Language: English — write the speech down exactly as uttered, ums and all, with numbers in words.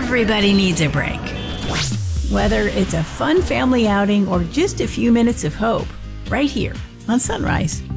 Everybody needs a break. Whether it's a fun family outing or just a few minutes of hope, right here on Sunrise.